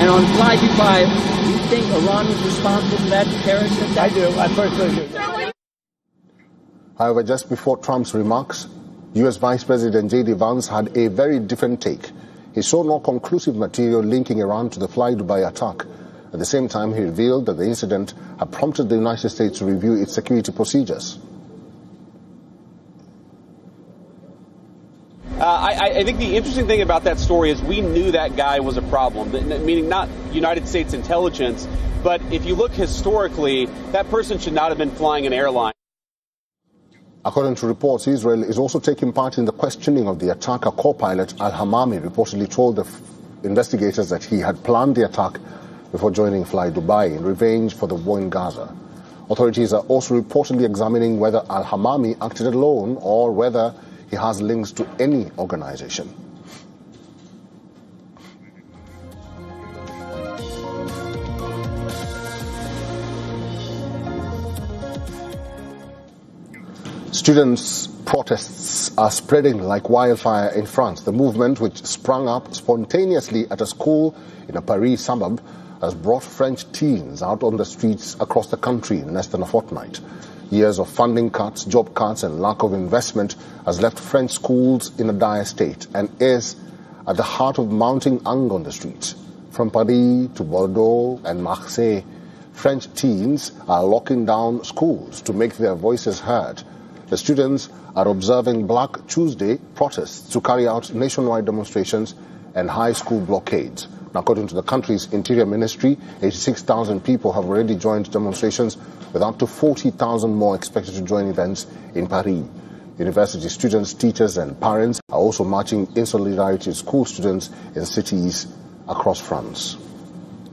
on Fly Dubai, do you think Iran was responsible for that terrorist attack? I do. I personally do. However, just before Trump's remarks, U.S. Vice President J.D. Vance had a very different take. He saw no conclusive material linking Iran to the Fly Dubai attack. At the same time, he revealed that the incident had prompted the United States to review its security procedures. I think the interesting thing about that story is we knew that guy was a problem, meaning not United States intelligence, but if you look historically, that person should not have been flying an airline. According to reports, Israel is also taking part in the questioning of the attacker. Co-pilot Al-Hamami reportedly told the investigators that he had planned the attack before joining Fly Dubai in revenge for the war in Gaza. Authorities are also reportedly examining whether Al-Hamami acted alone or whether he has links to any organization. Students' protests are spreading like wildfire in France. The movement, which sprang up spontaneously at a school in a Paris suburb, has brought French teens out on the streets across the country in less than a fortnight. Years of funding cuts, job cuts and lack of investment has left French schools in a dire state and is at the heart of mounting anger on the streets. From Paris to Bordeaux and Marseille, French teens are locking down schools to make their voices heard. The students are observing Black Tuesday protests to carry out nationwide demonstrations and high school blockades. Now, according to the country's Interior Ministry, 86,000 people have already joined demonstrations, with up to 40,000 more expected to join events in Paris. University students, teachers and parents are also marching in solidarity with school students in cities across France.